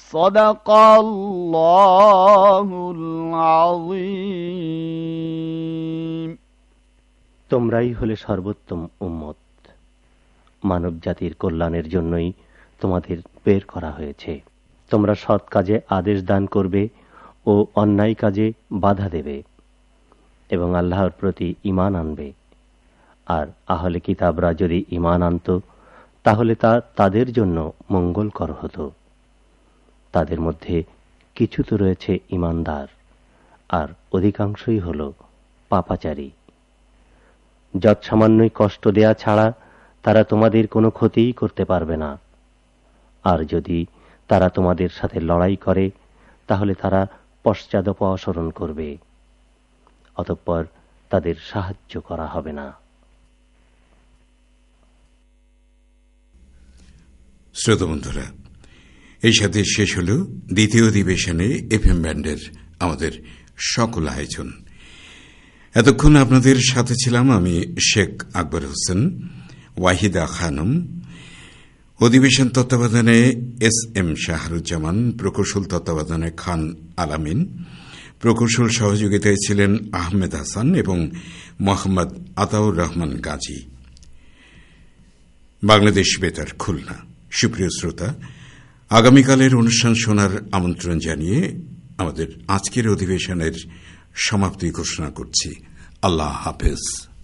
সাদাকাল্লাহুল আযীম। তোমরাই হলে সর্বোত্তম উম্মত। মানব জাতির কল্যাণের জন্যই তোমাদের বের করা হয়েছে। তোমরা সৎ কাজে আদেশ দান করবে ও অন্যায় কাজে বাধা দেবে এবং আল্লাহর প্রতি ঈমান আনবে। আর আহলে কিতাবরা যদি ঈমান আনত তাহলে তা তাদের জন্য মঙ্গলকর হতো। তাদের মধ্যে কিছু তো রয়েছে ঈমানদার, আর অধিকাংশই হল পাপাচারী। যৎসামান্যই কষ্ট দেয়া ছাড়া তারা তোমাদের কোনো ক্ষতিই করতে পারবে না। আর যদি তারা তোমাদের সাথে লড়াই করে তাহলে তারা পশ্চাদপসরণ করবে, অতঃপর তাদের সাহায্য করা হবে না। শ্রোতা বন্ধুরা, এই সাথে শেষ হল দ্বিতীয় অধিবেশনে এফএম ব্যান্ডের আমাদের সকল আয়োজন। এতক্ষণ আপনাদের সাথে ছিলাম আমি শেখ আকবর হোসেন, ওয়াহিদা খানম। অধিবেশন তত্ত্বাবধানে এস.এম. শাহরুজ্জামান, প্রকৌশল তত্ত্বাবধানে খান আলামিন, প্রকৌশল সহযোগিতায় ছিলেন আহমেদ হাসান এবং মোহাম্মদ আতাউর রহমান গাজী। বাংলাদেশ বেতার, খুলনা। সুপ্রিয় শ্রোতা, আগামীকালের অনুষ্ঠান শোনার আমন্ত্রণ জানিয়ে আমাদের আজকের অধিবেশনের সমাপ্তি ঘোষণা করছি। আল্লাহ হাফেজ।